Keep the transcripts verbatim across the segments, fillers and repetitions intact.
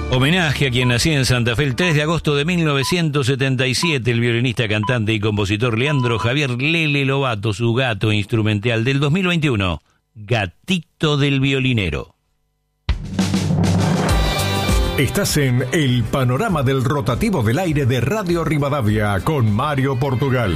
Homenaje a quien nació en Santa Fe el tres de agosto de mil novecientos setenta y siete, el violinista, cantante y compositor Leandro Javier Lele Lobato, su gato instrumental del dos mil veintiuno, Gatito del Violinero. Estás en el panorama del rotativo del aire de Radio Rivadavia con Mario Portugal.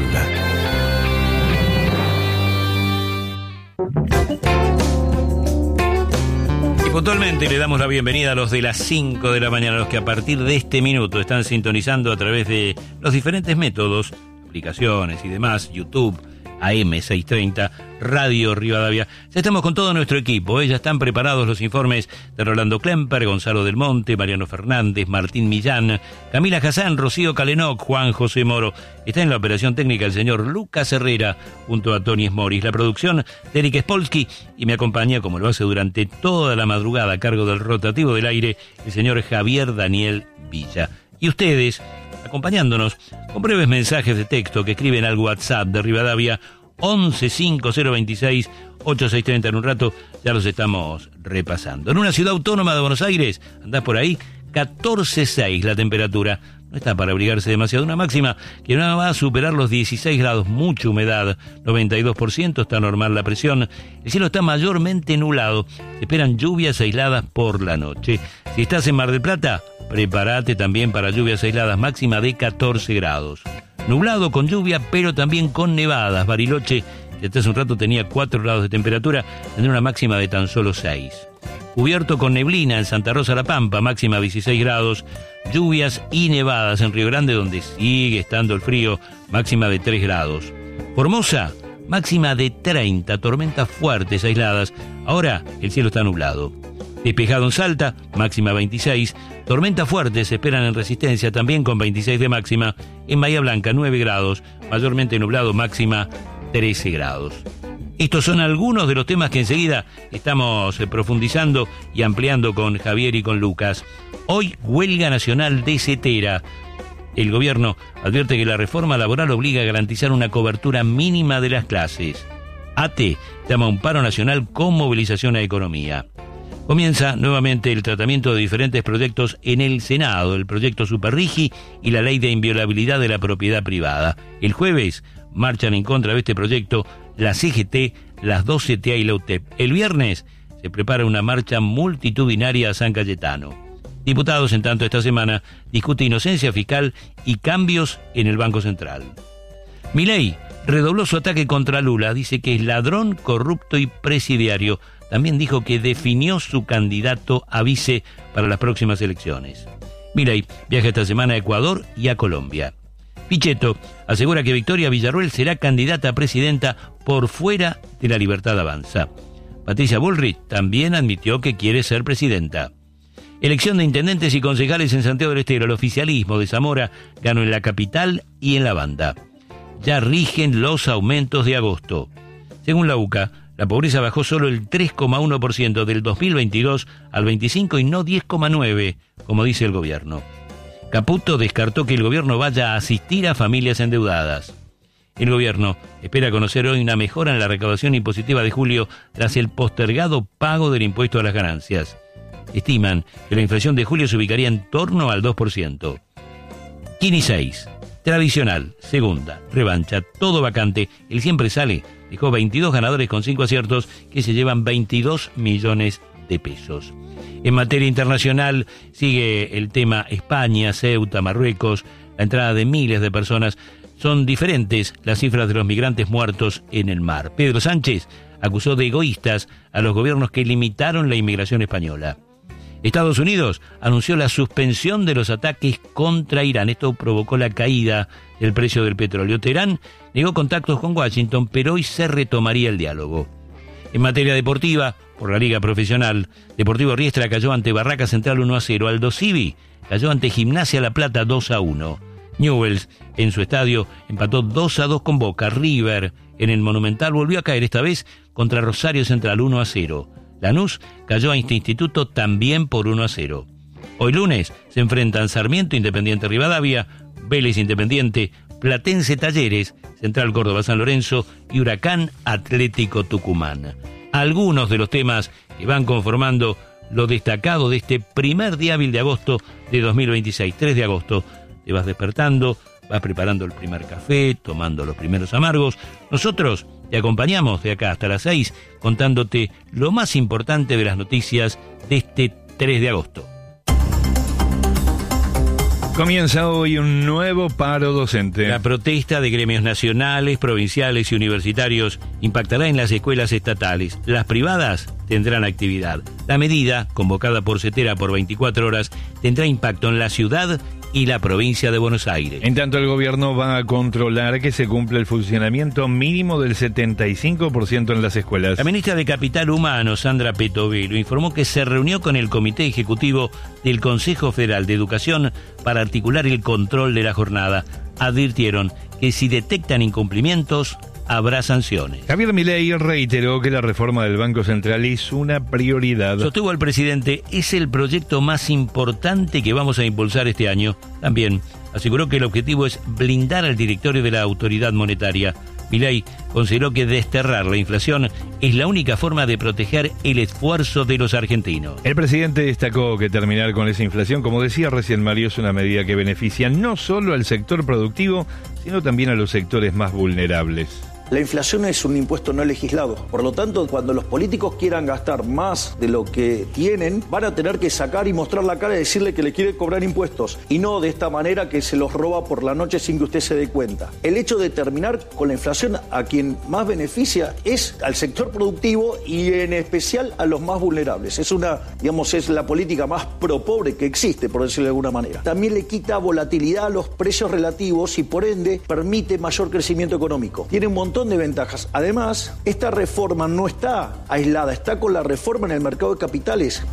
Puntualmente le damos la bienvenida a los de las cinco de la mañana, a los que a partir de este minuto están sintonizando a través de los diferentes métodos, aplicaciones y demás, YouTube, A M seiscientos treinta, Radio Rivadavia. Ya estamos con todo nuestro equipo, ¿eh? Ya están preparados los informes de Rolando Klemper, Gonzalo Del Monte, Mariano Fernández, Martín Millán, Camila Hassan, Rocío Calenoc, Juan José Moro. Está en la operación técnica el señor Lucas Herrera junto a Tony Smoris. La producción de Eric Spolsky, y me acompaña, como lo hace durante toda la madrugada a cargo del rotativo del aire, el señor Javier Daniel Villa. Y ustedes, acompañándonos con breves mensajes de texto que escriben al WhatsApp de Rivadavia once cinco cero veintiséis ochenta y seis treinta. En un rato ya los estamos repasando. En una ciudad autónoma de Buenos Aires, andás por ahí, catorce seis la temperatura. No está para abrigarse demasiado. Una máxima que no va a superar los dieciséis grados, mucha humedad, noventa y dos por ciento, está normal la presión. El cielo está mayormente nublado, se esperan lluvias aisladas por la noche. Si estás en Mar del Plata, prepárate también para lluvias aisladas, máxima de catorce grados. Nublado con lluvia, pero también con nevadas. Bariloche, que hasta hace un rato tenía cuatro grados de temperatura, tendrá una máxima de tan solo seis. Cubierto con neblina en Santa Rosa La Pampa, máxima dieciséis grados. Lluvias y nevadas en Río Grande, donde sigue estando el frío, máxima de tres grados. Formosa, máxima de treinta, tormentas fuertes aisladas. Ahora el cielo está nublado. Despejado en Salta, máxima veintiséis. Tormentas fuertes se esperan en Resistencia, también con veintiséis de máxima. En Bahía Blanca, nueve grados. Mayormente nublado, máxima trece grados. Estos son algunos de los temas que enseguida estamos profundizando y ampliando con Javier y con Lucas. Hoy, huelga nacional de Cetera. El gobierno advierte que la reforma laboral obliga a garantizar una cobertura mínima de las clases. A T llama a un paro nacional con movilización a economía. Comienza nuevamente el tratamiento de diferentes proyectos en el Senado, el proyecto Superrigi y la ley de inviolabilidad de la propiedad privada. El jueves marchan en contra de este proyecto la C G T, las dos C T A y la U T E P. El viernes se prepara una marcha multitudinaria a San Cayetano. Diputados, en tanto, esta semana discute inocencia fiscal y cambios en el Banco Central. Milei redobló su ataque contra Lula, dice que es ladrón, corrupto y presidiario. También dijo que definió su candidato a vice para las próximas elecciones. Milei viaja esta semana a Ecuador y a Colombia. Pichetto asegura que Victoria Villarruel será candidata a presidenta por fuera de la Libertad Avanza. Patricia Bullrich también admitió que quiere ser presidenta. Elección de intendentes y concejales en Santiago del Estero. El oficialismo de Zamora ganó en la capital y en la banda. Ya rigen los aumentos de agosto. Según la U C A, la pobreza bajó solo el tres coma uno por ciento del dos mil veintidós al veinticinco y no diez coma nueve por ciento, como dice el gobierno. Caputo descartó que el gobierno vaya a asistir a familias endeudadas. El gobierno espera conocer hoy una mejora en la recaudación impositiva de julio tras el postergado pago del impuesto a las ganancias. Estiman que la inflación de julio se ubicaría en torno al dos por ciento. Kini seis, tradicional, segunda, revancha, todo vacante, el siempre sale. Dejó veintidós ganadores con cinco aciertos que se llevan veintidós millones de pesos. En materia internacional sigue el tema España, Ceuta, Marruecos, la entrada de miles de personas. Son diferentes las cifras de los migrantes muertos en el mar. Pedro Sánchez acusó de egoístas a los gobiernos que limitaron la inmigración española. Estados Unidos anunció la suspensión de los ataques contra Irán. Esto provocó la caída del precio del petróleo. Teherán negó contactos con Washington, pero hoy se retomaría el diálogo. En materia deportiva, por la Liga Profesional, Deportivo Riestra cayó ante Barraca Central uno a cero. Aldo Civi cayó ante Gimnasia La Plata dos a uno. Newell's, en su estadio, empató dos a dos con Boca. River, en el Monumental, volvió a caer esta vez contra Rosario Central uno a cero. Lanús cayó a este instituto también por uno a cero. Hoy lunes se enfrentan Sarmiento Independiente Rivadavia, Vélez Independiente, Platense Talleres, Central Córdoba San Lorenzo y Huracán Atlético Tucumán. Algunos de los temas que van conformando lo destacado de este primer día hábil de agosto de dos mil veintiséis, tres de agosto. Te vas despertando, vas preparando el primer café, tomando los primeros amargos. Nosotros te acompañamos de acá hasta las seis, contándote lo más importante de las noticias de este tres de agosto. Comienza hoy un nuevo paro docente. La protesta de gremios nacionales, provinciales y universitarios impactará en las escuelas estatales. Las privadas tendrán actividad. La medida, convocada por CETERA por veinticuatro horas, tendrá impacto en la ciudad y la provincia de Buenos Aires. En tanto, el gobierno va a controlar que se cumpla el funcionamiento mínimo del setenta y cinco por ciento en las escuelas. La ministra de Capital Humano, Sandra Petovelo, informó que se reunió con el Comité Ejecutivo del Consejo Federal de Educación para articular el control de la jornada. Advirtieron que si detectan incumplimientos, habrá sanciones. Javier Milei reiteró que la reforma del Banco Central es una prioridad. Sostuvo el presidente, es el proyecto más importante que vamos a impulsar este año. También aseguró que el objetivo es blindar al directorio de la autoridad monetaria. Milei consideró que desterrar la inflación es la única forma de proteger el esfuerzo de los argentinos. El presidente destacó que terminar con esa inflación, como decía recién Mario, es una medida que beneficia no solo al sector productivo, sino también a los sectores más vulnerables. La inflación es un impuesto no legislado. Por lo tanto, cuando los políticos quieran gastar más de lo que tienen, van a tener que sacar y mostrar la cara y decirle que le quiere cobrar impuestos. Y no de esta manera que se los roba por la noche sin que usted se dé cuenta. El hecho de terminar con la inflación a quien más beneficia es al sector productivo y en especial a los más vulnerables. Es una, digamos, es la política más pro pobre que existe, por decirlo de alguna manera. También le quita volatilidad a los precios relativos y por ende permite mayor crecimiento económico. Tiene un montón de ventajas. Además, esta reforma no está aislada, está con la reforma en el mercado de capitales.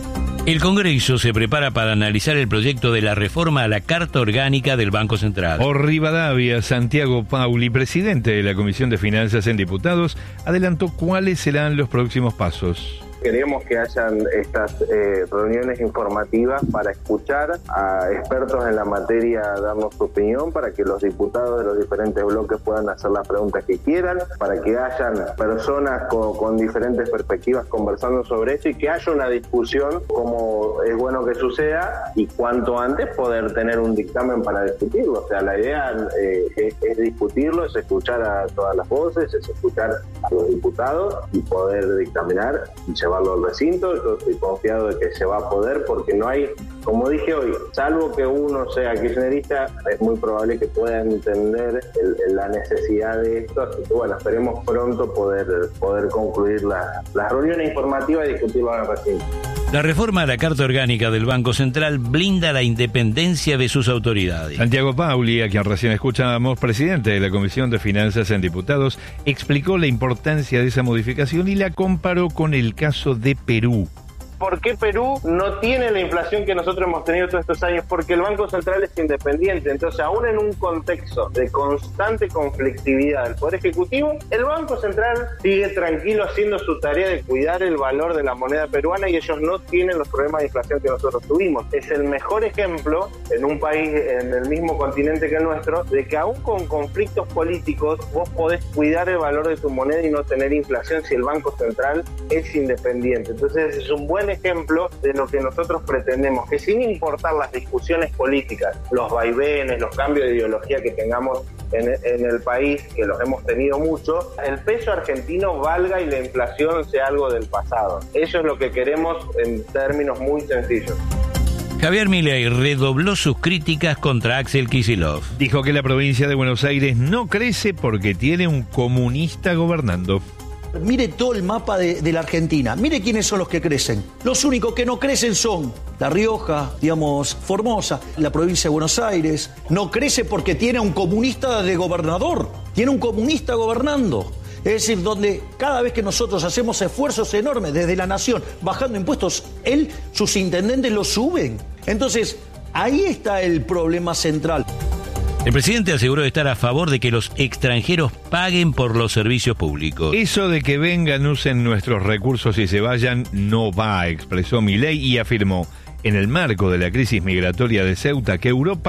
El Congreso se prepara para analizar el proyecto de la reforma a la Carta Orgánica del Banco Central. Por Rivadavia, Santiago Pauli, presidente de la Comisión de Finanzas en Diputados, adelantó cuáles serán los próximos pasos. Queremos que hayan estas eh, reuniones informativas para escuchar a expertos en la materia, darnos su opinión, para que los diputados de los diferentes bloques puedan hacer las preguntas que quieran, para que hayan personas con, con diferentes perspectivas conversando sobre esto y que haya una discusión como es bueno que suceda y cuanto antes poder tener un dictamen para discutirlo. O sea, la idea eh, es, es discutirlo, es escuchar a todas las voces, es escuchar a los diputados y poder dictaminar y llevarlo al recinto. Yo estoy confiado de que se va a poder porque no hay, como dije hoy, salvo que uno sea kirchnerista, es muy probable que pueda entender el, la necesidad de esto. Así que bueno, esperemos pronto poder, poder concluir la, las reuniones informativas y discutirlo en el recinto. La reforma a la Carta Orgánica del Banco Central blinda la independencia de sus autoridades. Santiago Pauli, a quien recién escuchábamos, presidente de la Comisión de Finanzas en Diputados, explicó la importancia de esa modificación y la comparó con el caso de Perú. ¿Por qué Perú no tiene la inflación que nosotros hemos tenido todos estos años? Porque el Banco Central es independiente. Entonces, aún en un contexto de constante conflictividad del Poder Ejecutivo, el Banco Central sigue tranquilo haciendo su tarea de cuidar el valor de la moneda peruana y ellos no tienen los problemas de inflación que nosotros tuvimos. Es el mejor ejemplo en un país en el mismo continente que el nuestro de que aún con conflictos políticos vos podés cuidar el valor de tu moneda y no tener inflación si el Banco Central es independiente. Entonces, es un buen ejemplo de lo que nosotros pretendemos, que sin importar las discusiones políticas, los vaivenes, los cambios de ideología que tengamos en, en el país, que los hemos tenido mucho, el peso argentino valga y la inflación sea algo del pasado. Eso es lo que queremos en términos muy sencillos. Javier Milei redobló sus críticas contra Axel Kicillof. Dijo que la provincia de Buenos Aires no crece porque tiene un comunista gobernando. Mire todo el mapa de, de la Argentina, mire quiénes son los que crecen. Los únicos que no crecen son La Rioja, digamos, Formosa, la provincia de Buenos Aires. No crece porque tiene un comunista de gobernador, tiene un comunista gobernando. Es decir, donde cada vez que nosotros hacemos esfuerzos enormes desde la nación, bajando impuestos, él, sus intendentes lo suben. Entonces, ahí está el problema central. El presidente aseguró estar a favor de que los extranjeros paguen por los servicios públicos. Eso de que vengan, usen nuestros recursos y se vayan, no va, expresó Milei y afirmó, en el marco de la crisis migratoria de Ceuta, que Europa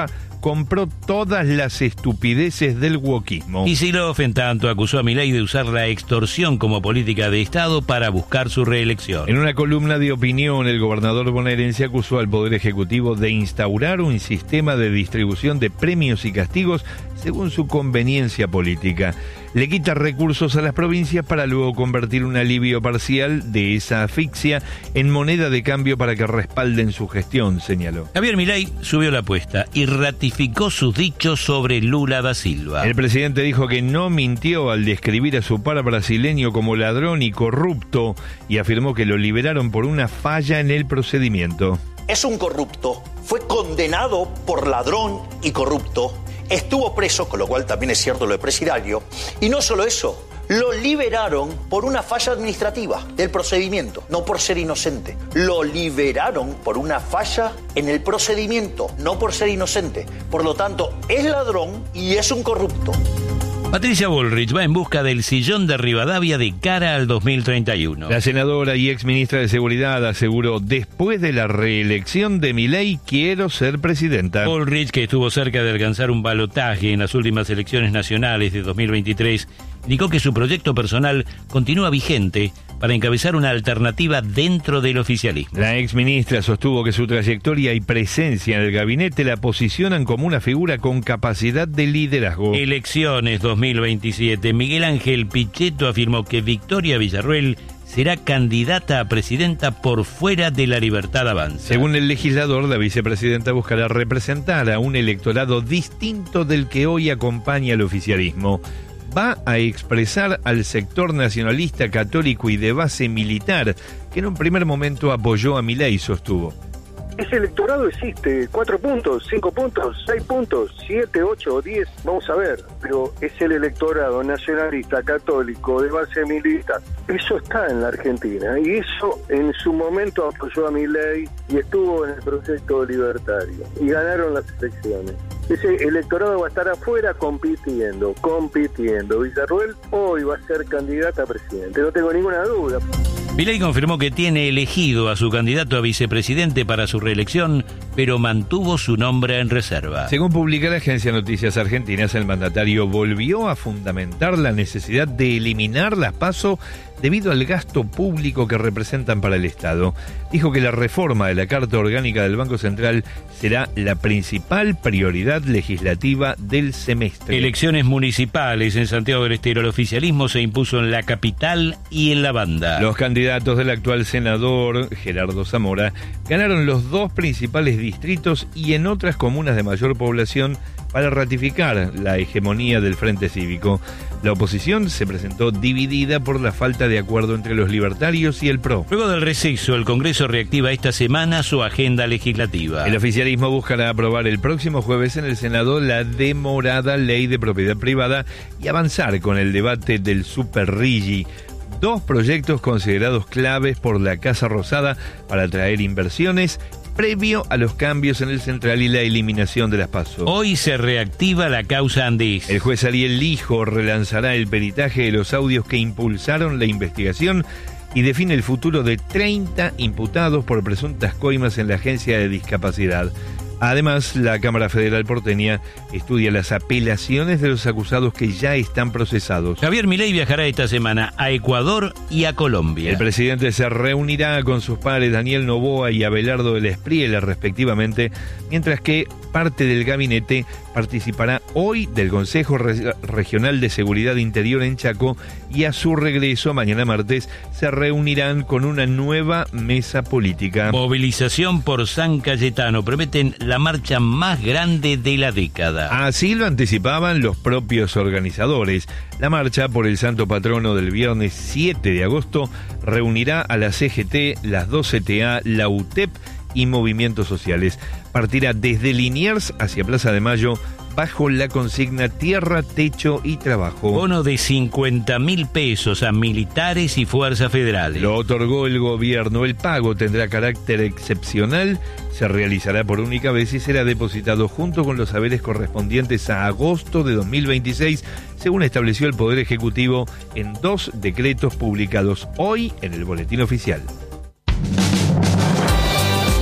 compró todas las estupideces del wokismo. Kicillof, en tanto, acusó a Milei de usar la extorsión como política de Estado para buscar su reelección. En una columna de opinión, el gobernador bonaerense acusó al Poder Ejecutivo de instaurar un sistema de distribución de premios y castigos según su conveniencia política. Le quita recursos a las provincias para luego convertir un alivio parcial de esa asfixia en moneda de cambio para que respalden su gestión, señaló. Javier Milei subió la apuesta y ratificó sus dichos sobre Lula da Silva. El presidente dijo que no mintió al describir a su par brasileño como ladrón y corrupto y afirmó que lo liberaron por una falla en el procedimiento. Es un corrupto, fue condenado por ladrón y corrupto. Estuvo preso, con lo cual también es cierto lo de presidiario, y no solo eso, lo liberaron por una falla administrativa del procedimiento, no por ser inocente. Lo liberaron por una falla en el procedimiento, no por ser inocente. Por lo tanto, es ladrón y es un corrupto. Patricia Bullrich va en busca del sillón de Rivadavia de cara al dos mil treinta y uno. La senadora y ex ministra de Seguridad aseguró: después de la reelección de Milei, quiero ser presidenta. Bullrich, que estuvo cerca de alcanzar un balotaje en las últimas elecciones nacionales de dos mil veintitrés, indicó que su proyecto personal continúa vigente para encabezar una alternativa dentro del oficialismo. La ex ministra sostuvo que su trayectoria y presencia en el gabinete la posicionan como una figura con capacidad de liderazgo. Elecciones dos mil veintisiete. Miguel Ángel Pichetto afirmó que Victoria Villarruel será candidata a presidenta por fuera de La Libertad Avanza. Según el legislador, la vicepresidenta buscará representar a un electorado distinto del que hoy acompaña al oficialismo. Va a expresar al sector nacionalista católico y de base militar, que en un primer momento apoyó a Milei, sostuvo. Ese electorado existe, cuatro puntos, cinco puntos, seis puntos, siete, ocho o diez, vamos a ver, pero es el electorado nacionalista, católico, de base militar. Eso está en la Argentina y eso en su momento apoyó a Milei y estuvo en el proyecto libertario y ganaron las elecciones. Ese electorado va a estar afuera compitiendo, compitiendo. Villarruel hoy va a ser candidata a presidente, no tengo ninguna duda. Milei confirmó que tiene elegido a su candidato a vicepresidente para su reelección, pero mantuvo su nombre en reserva. Según publica la agencia Noticias Argentinas, el mandatario volvió a fundamentar la necesidad de eliminar las PASO debido al gasto público que representan para el Estado. Dijo que la reforma de la Carta Orgánica del Banco Central será la principal prioridad legislativa del semestre. Elecciones municipales en Santiago del Estero. El oficialismo se impuso en la capital y en la banda. Los candidatos del actual senador, Gerardo Zamora, ganaron los dos principales distritos y en otras comunas de mayor población para ratificar la hegemonía del Frente Cívico. La oposición se presentó dividida por la falta de acuerdo entre los libertarios y el P R O. Luego del receso, el Congreso reactiva esta semana su agenda legislativa. El oficialismo buscará aprobar el próximo jueves en el Senado la demorada ley de propiedad privada y avanzar con el debate del Super Rigi. Dos proyectos considerados claves por la Casa Rosada para atraer inversiones previo a los cambios en el Central y la eliminación de las PASO. Hoy se reactiva la causa Andés. El juez Ariel Lijo relanzará el peritaje de los audios que impulsaron la investigación y define el futuro de treinta imputados por presuntas coimas en la Agencia de Discapacidad. Además, la Cámara Federal porteña estudia las apelaciones de los acusados que ya están procesados. Javier Milei viajará esta semana a Ecuador y a Colombia. El presidente se reunirá con sus pares Daniel Noboa y Abelardo del Espriella, respectivamente, mientras que parte del gabinete participará hoy del Consejo Re- Regional de Seguridad Interior en Chaco y a su regreso, mañana martes, se reunirán con una nueva mesa política. Movilización por San Cayetano. Prometen la marcha más grande de la década. Así lo anticipaban los propios organizadores. La marcha por el santo patrono del viernes siete de agosto reunirá a la C G T, las dos C T A, la U T E P y movimientos sociales. Partirá desde Liniers hacia Plaza de Mayo bajo la consigna Tierra, Techo y Trabajo. Bono de cincuenta mil pesos a militares y fuerzas federales. Lo otorgó el gobierno. El pago tendrá carácter excepcional, se realizará por única vez y será depositado junto con los saberes correspondientes a agosto de dos mil veintiséis, según estableció el Poder Ejecutivo en dos decretos publicados hoy en el Boletín Oficial.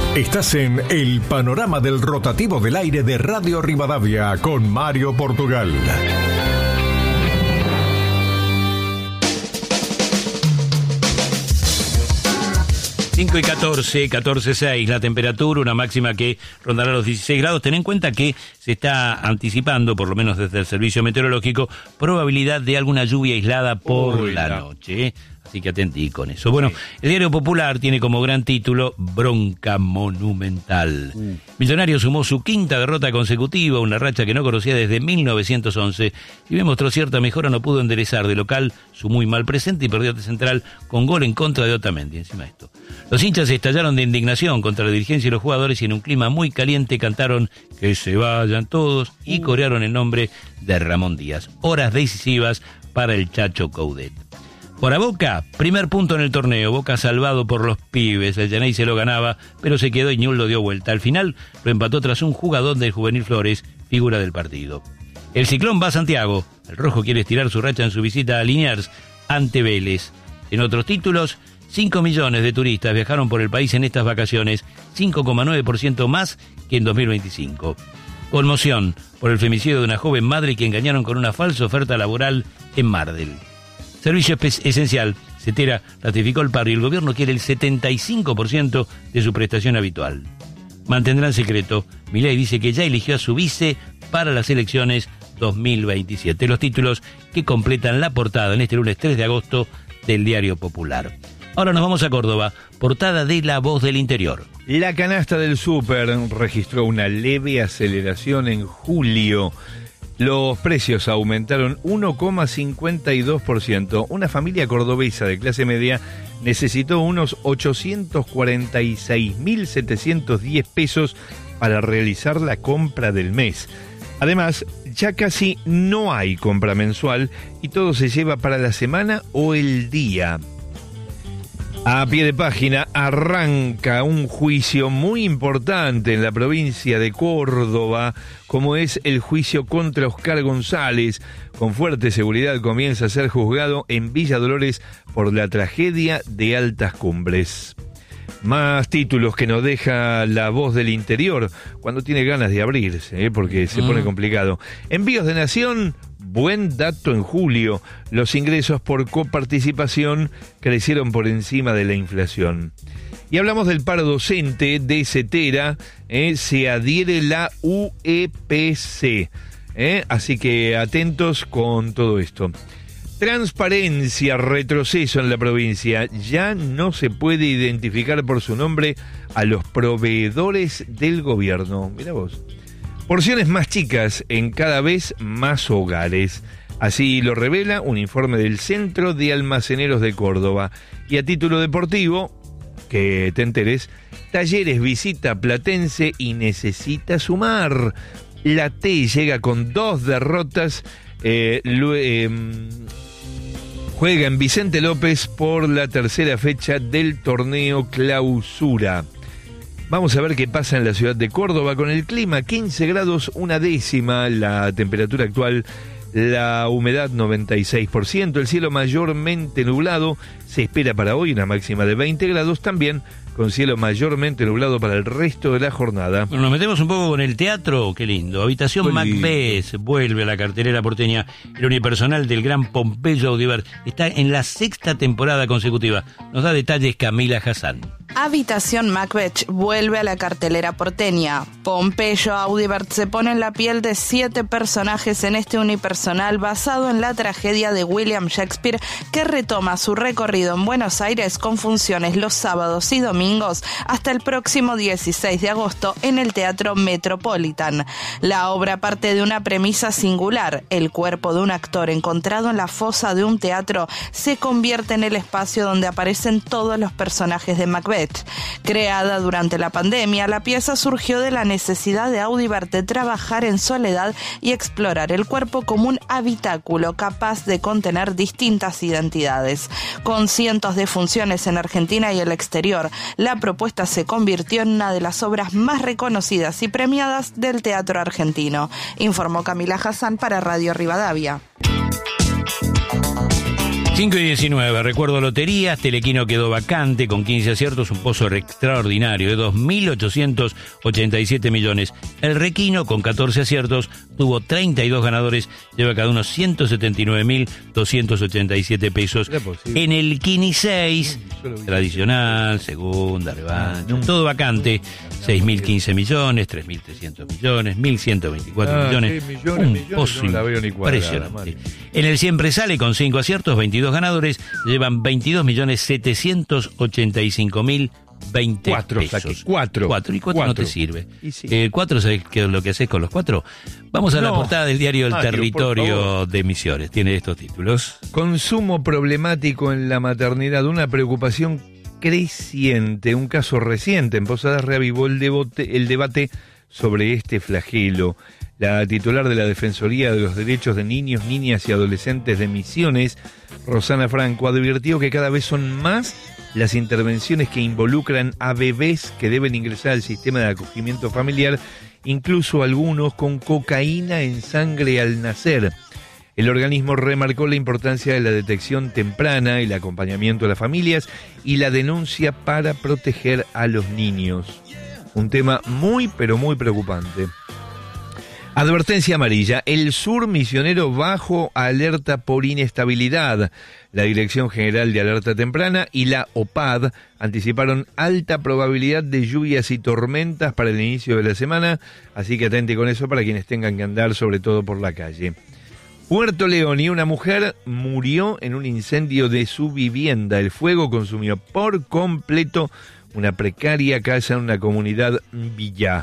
Estás en el panorama del rotativo del aire de Radio Rivadavia con Mario Portugal. cinco y catorce, catorce seis la temperatura, una máxima que rondará los dieciséis grados. Ten en cuenta que se está anticipando, por lo menos desde el servicio meteorológico, probabilidad de alguna lluvia aislada por Uy, la no. noche, ¿eh? Así que atentí con eso. Bueno, sí. El Diario Popular tiene como gran título Bronca monumental. Uh. Millonario sumó su quinta derrota consecutiva, una racha que no conocía desde mil novecientos once. Si bien mostró cierta mejora, no pudo enderezar de local su muy mal presente y perdió de central con gol en contra de Otamendi. Encima de esto, los hinchas estallaron de indignación contra la dirigencia y los jugadores y en un clima muy caliente cantaron que se vayan todos y corearon el nombre de Ramón Díaz. Horas decisivas para el Chacho Coudet. Por a Boca, primer punto en el torneo. Boca salvado por los pibes. El Yaney se lo ganaba, pero se quedó y Ñul lo dio vuelta. Al final lo empató tras un jugador del Juvenil Flores, figura del partido. El Ciclón va a Santiago. El Rojo quiere estirar su racha en su visita a Liniers ante Vélez. En otros títulos, cinco millones de turistas viajaron por el país en estas vacaciones, cinco coma nueve por ciento más que en dos mil veinticinco. Conmoción por el femicidio de una joven madre que engañaron con una falsa oferta laboral en Mardel. Servicio esencial, Cetera ratificó el paro y el gobierno quiere el setenta y cinco por ciento de su prestación habitual. Mantendrán secreto. Milei dice que ya eligió a su vice para las elecciones dos mil veintisiete. Los títulos que completan la portada en este lunes tres de agosto del Diario Popular. Ahora nos vamos a Córdoba, portada de La Voz del Interior. La canasta del súper registró una leve aceleración en julio. Los precios aumentaron uno coma cincuenta y dos por ciento. Una familia cordobesa de clase media necesitó unos ochocientos cuarenta y seis mil setecientos diez pesos para realizar la compra del mes. Además, ya casi no hay compra mensual y todo se lleva para la semana o el día. A pie de página arranca un juicio muy importante en la provincia de Córdoba, como es el juicio contra Oscar González. Con fuerte seguridad comienza a ser juzgado en Villa Dolores por la tragedia de Altas Cumbres. Más títulos que nos deja La Voz del Interior cuando tiene ganas de abrirse, ¿eh? porque se mm. pone complicado. Envíos de Nación, buen dato en julio. Los ingresos por coparticipación crecieron por encima de la inflación. Y hablamos del paro docente de Cetera, ¿eh? se adhiere la U E P C. ¿eh? Así que atentos con todo esto. Transparencia, retroceso en la provincia. Ya no se puede identificar por su nombre a los proveedores del gobierno. Mirá vos. Porciones más chicas en cada vez más hogares. Así lo revela un informe del Centro de Almaceneros de Córdoba. Y a título deportivo, que te enteres, Talleres visita Platense y necesita sumar. La T llega con dos derrotas. Eh, lo, eh, juega en Vicente López por la tercera fecha del torneo Clausura. Vamos a ver qué pasa en la ciudad de Córdoba con el clima. quince grados, una décima la temperatura actual. La humedad noventa y seis por ciento. El cielo mayormente nublado. Se espera para hoy una máxima de veinte grados. También con cielo mayormente nublado para el resto de la jornada. Bueno, nos metemos un poco con el teatro. Qué lindo. Habitación Qué Macbeth lindo. Vuelve a la cartelera porteña. El unipersonal del gran Pompeyo Audibert está en la sexta temporada consecutiva. Nos da detalles Camila Hassan. Habitación Macbeth vuelve a la cartelera porteña. Pompeyo Audibert se pone en la piel de siete personajes en este unipersonal basado en la tragedia de William Shakespeare, que retoma su recorrido en Buenos Aires con funciones los sábados y domingos hasta el próximo dieciséis de agosto en el Teatro Metropolitan. La obra parte de una premisa singular. El cuerpo de un actor encontrado en la fosa de un teatro se convierte en el espacio donde aparecen todos los personajes de Macbeth. Creada durante la pandemia, la pieza surgió de la necesidad de Audibert de trabajar en soledad y explorar el cuerpo como un habitáculo capaz de contener distintas identidades. Con cientos de funciones en Argentina y el exterior, la propuesta se convirtió en una de las obras más reconocidas y premiadas del teatro argentino, informó Camila Hassan para Radio Rivadavia. cinco y diecinueve, recuerdo loterías, Telequino quedó vacante con quince aciertos, un pozo extraordinario de dos mil ochocientos ochenta y siete millones. El Requino con catorce aciertos tuvo treinta y dos ganadores, lleva cada uno ciento setenta y nueve mil doscientos ochenta y siete pesos. En el Quini seis, tradicional, segunda, revancha, todo vacante, seis mil quince millones, tres mil trescientos millones, mil ciento veinticuatro Ah, millones, sí, millones, un millones, pozo no la veo ni cuadrada, impresionante. Mario. En el Siempre Sale con cinco aciertos, veintidós ganadores, llevan veintidós millones setecientos ochenta y cinco mil veinte Cuatro, pesos. saqué, cuatro. Cuatro, y cuatro, no Cuatro. te sirve. Y sí. Eh, cuatro, ¿sabes qué es lo que haces con los cuatro? Vamos a la No. portada del diario El Mario, por Territorio favor. de Misiones. Tiene estos títulos. Consumo problemático en la maternidad, una preocupación creciente. Un caso reciente en Posadas reavivó el, debote- el debate sobre este flagelo. La titular de la Defensoría de los Derechos de Niños, Niñas y Adolescentes de Misiones, Rosana Franco, advirtió que cada vez son más las intervenciones que involucran a bebés que deben ingresar al sistema de acogimiento familiar, incluso algunos con cocaína en sangre al nacer. El organismo remarcó la importancia de la detección temprana, el acompañamiento a las familias y la denuncia para proteger a los niños. Un tema muy, pero muy preocupante. Advertencia amarilla. El sur misionero bajo alerta por inestabilidad. La Dirección General de Alerta Temprana y la O P A D anticiparon alta probabilidad de lluvias y tormentas para el inicio de la semana, así que atente con eso para quienes tengan que andar sobre todo por la calle. Puerto León, y una mujer murió en un incendio de su vivienda. El fuego consumió por completo una precaria casa en una comunidad villá.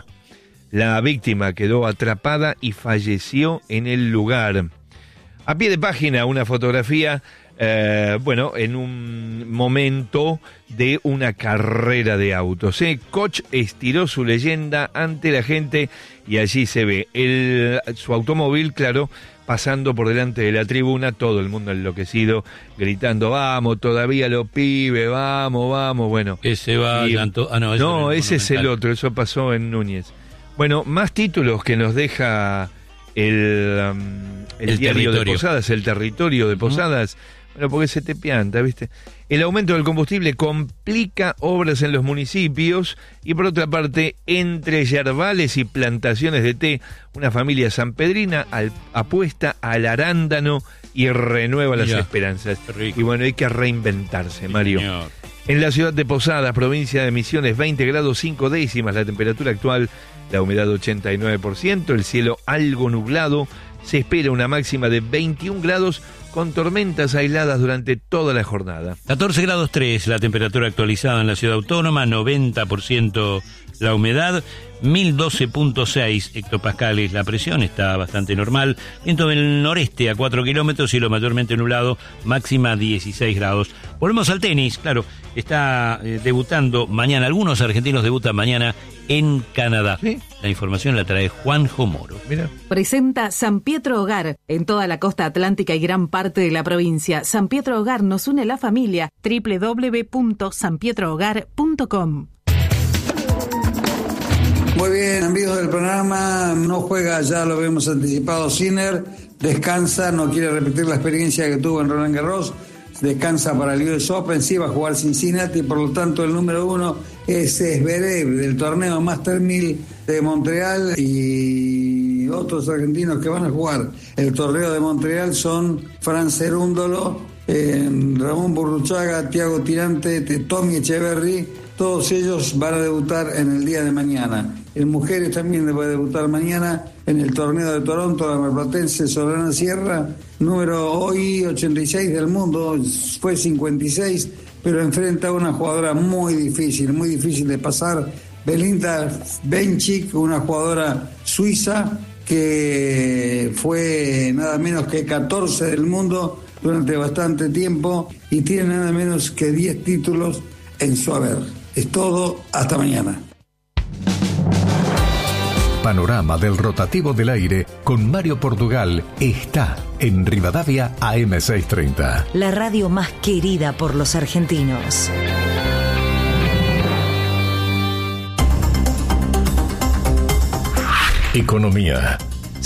La víctima quedó atrapada y falleció en el lugar. A pie de página, una fotografía, eh, bueno, en un momento de una carrera de autos. ¿eh? Koch estiró su leyenda ante la gente y allí se ve el, su automóvil, claro, pasando por delante de la tribuna, todo el mundo enloquecido, gritando, vamos, todavía los pibes, vamos, vamos, bueno. Ese va, Y- llanto- ah, no, eso no, era el ese es el Monumental. otro, eso pasó en Núñez. Bueno, más títulos que nos deja el, um, el, El diario territorio. de Posadas, el territorio de Posadas. Bueno, porque se te pianta, ¿viste? El aumento del combustible complica obras en los municipios y por otra parte, entre yerbales y plantaciones de té, una familia sanpedrina al- apuesta al arándano y renueva las Mirá, esperanzas. qué rico. Y bueno, hay que reinventarse, Mario. Señor. En la ciudad de Posadas, provincia de Misiones, veinte grados cinco décimas la temperatura actual, la humedad ochenta y nueve por ciento, el cielo algo nublado, se espera una máxima de veintiún grados con tormentas aisladas durante toda la jornada. catorce grados tres, la temperatura actualizada en la ciudad autónoma, noventa por ciento la humedad, mil doce punto seis hectopascales la presión, está bastante normal. Viento del noreste a cuatro kilómetros, cielo mayormente nublado, máxima dieciséis grados. Volvemos al tenis, claro, está eh, debutando mañana, algunos argentinos debutan mañana en Canadá. ¿Sí? La información la trae Juanjo Moro. Mira. Presenta San Pietro Hogar en toda la costa atlántica y gran parte de la provincia. San Pietro Hogar nos une la familia. doble u doble u doble u punto san pietro hogar punto com. Muy bien, amigos del programa, no juega, ya lo habíamos anticipado, Sinner, descansa, no quiere repetir la experiencia que tuvo en Roland Garros, descansa para el U S Open, sí va a jugar Cincinnati, por lo tanto el número uno es Zverev del torneo Master mil de Montreal y otros argentinos que van a jugar el torneo de Montreal son Fran Cerúndolo, eh, Ramón Burruchaga, Tiago Tirante, Tommy Echeverry. Todos ellos van a debutar en el día de mañana. En mujeres también va a debutar mañana en el torneo de Toronto, la marplatense Solana Sierra, número hoy ochenta y seis del mundo, fue cincuenta y seis, pero enfrenta a una jugadora muy difícil, muy difícil de pasar, Belinda Bencic, una jugadora suiza que fue nada menos que catorce del mundo durante bastante tiempo y tiene nada menos que diez títulos en su haber. Es todo, hasta mañana. Panorama del rotativo del aire con Mario Portugal está en Rivadavia A M seiscientos treinta. La radio más querida por los argentinos. Economía.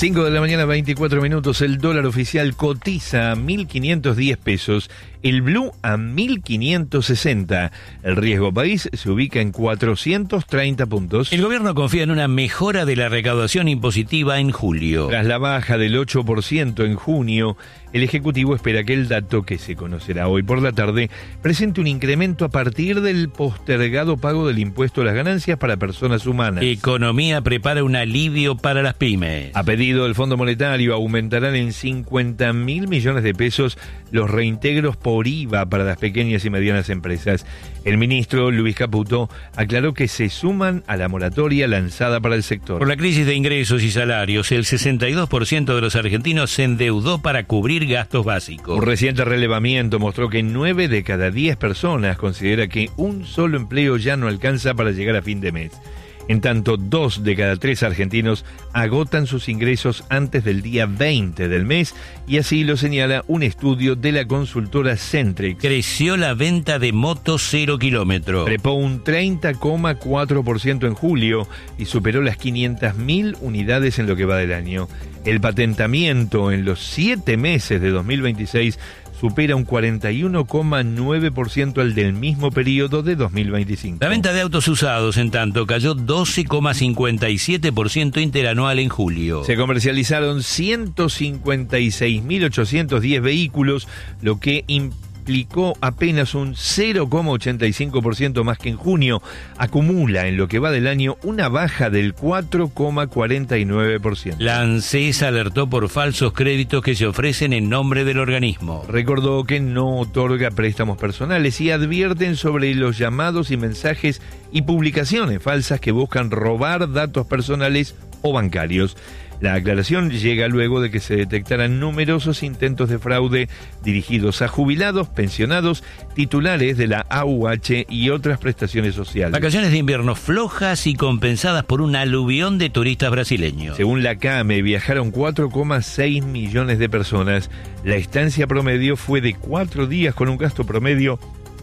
cinco de la mañana, veinticuatro minutos. El dólar oficial cotiza a mil quinientos diez pesos, el blue a mil quinientos sesenta. El riesgo país se ubica en cuatrocientos treinta puntos. El gobierno confía en una mejora de la recaudación impositiva en julio. Tras la baja del ocho por ciento en junio, el Ejecutivo espera que el dato, que se conocerá hoy por la tarde, presente un incremento a partir del postergado pago del impuesto a las ganancias para personas humanas. Economía prepara un alivio para las pymes. A pedido del Fondo Monetario, aumentarán en cincuenta mil millones de pesos los reintegros por I V A para las pequeñas y medianas empresas. El ministro Luis Caputo aclaró que se suman a la moratoria lanzada para el sector. Por la crisis de ingresos y salarios, el sesenta y dos por ciento de los argentinos se endeudó para cubrir gastos básicos. Un reciente relevamiento mostró que nueve de cada diez personas considera que un solo empleo ya no alcanza para llegar a fin de mes. En tanto, dos de cada tres argentinos agotan sus ingresos antes del día veinte del mes, y así lo señala un estudio de la consultora Centrix. Creció la venta de motos cero kilómetros. Trepó un treinta coma cuatro por ciento en julio y superó las quinientas mil unidades en lo que va del año. El patentamiento en los siete meses de dos mil veintiséis supera un cuarenta y uno coma nueve por ciento al del mismo periodo de dos mil veinticinco. La venta de autos usados, en tanto, cayó doce coma cincuenta y siete por ciento interanual en julio. Se comercializaron ciento cincuenta y seis mil ochocientos diez vehículos, lo que implicó apenas un cero coma ochenta y cinco por ciento más que en junio. Acumula en lo que va del año una baja del cuatro coma cuarenta y nueve por ciento. La ANSES alertó por falsos créditos que se ofrecen en nombre del organismo. Recordó que no otorga préstamos personales y advierten sobre los llamados y mensajes y publicaciones falsas que buscan robar datos personales o bancarios. La aclaración llega luego de que se detectaran numerosos intentos de fraude dirigidos a jubilados, pensionados, titulares de la A U H y otras prestaciones sociales. Vacaciones de invierno flojas y compensadas por un aluvión de turistas brasileños. Según la CAME, viajaron cuatro coma seis millones de personas. La estancia promedio fue de cuatro días con un gasto promedio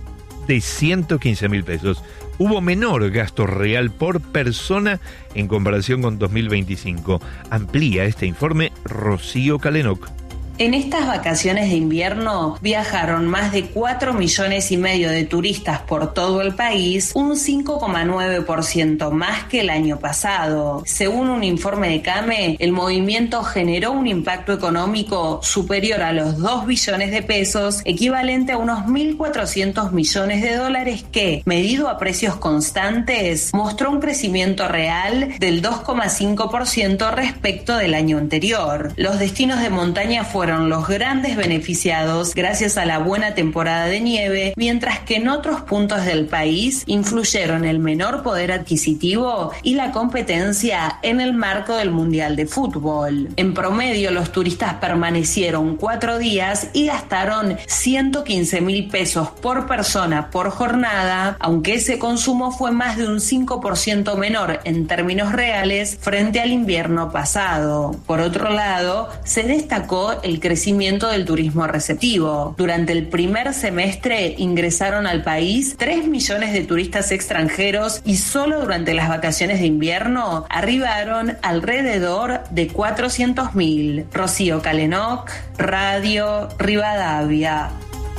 de ciento quince mil pesos. Hubo menor gasto real por persona en comparación con dos mil veinticinco. Amplía este informe Rocío Calenoc. En estas vacaciones de invierno viajaron más de cuatro millones y medio de turistas por todo el país, un cinco coma nueve por ciento más que el año pasado. Según un informe de CAME, el movimiento generó un impacto económico superior a los dos billones de pesos, equivalente a unos mil cuatrocientos millones de dólares que, medido a precios constantes, mostró un crecimiento real del dos coma cinco por ciento respecto del año anterior. Los destinos de montaña fueron Fueron los grandes beneficiados gracias a la buena temporada de nieve, mientras que en otros puntos del país influyeron el menor poder adquisitivo y la competencia en el marco del Mundial de Fútbol. En promedio, los turistas permanecieron cuatro días y gastaron ciento quince mil pesos por persona por jornada, aunque ese consumo fue más de un cinco por ciento menor en términos reales frente al invierno pasado. Por otro lado, se destacó el crecimiento del turismo receptivo. Durante el primer semestre ingresaron al país tres millones de turistas extranjeros y solo durante las vacaciones de invierno arribaron alrededor de cuatrocientos mil. Rocío Calenoc, Radio Rivadavia.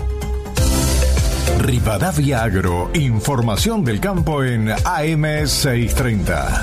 Rivadavia Agro, información del campo en A M seiscientos treinta.